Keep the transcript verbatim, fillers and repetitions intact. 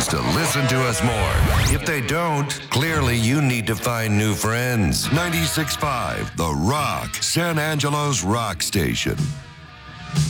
choose to listen to us more. If they don't, clearly you need to find new friends. ninety-six point five The Rock, San Angelo's rock station.